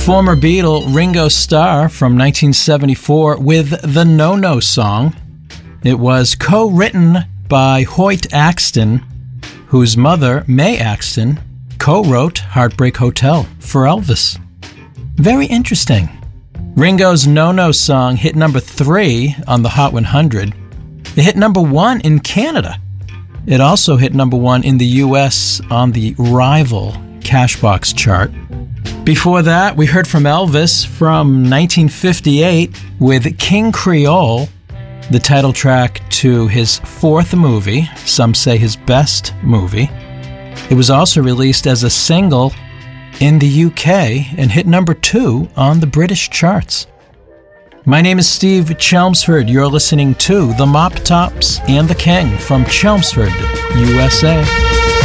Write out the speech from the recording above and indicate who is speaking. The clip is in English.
Speaker 1: Former Beatle Ringo Starr from 1974 with the No-No Song. It was co-written by Hoyt Axton, whose mother, Mae Axton, co-wrote Heartbreak Hotel for Elvis. Very interesting. Ringo's No-No Song hit number 3 on the Hot 100. It hit number 1 in Canada. It also hit number 1 in the U.S. on the Rival Cashbox chart. Before that, we heard from Elvis from 1958 with King Creole, the title track to his 4th movie, some say his best movie. It was also released as a single in the UK and hit number 2 on the British charts. My name is Steve Chelmsford. You're listening to The Mop Tops and the King from Chelmsford, USA.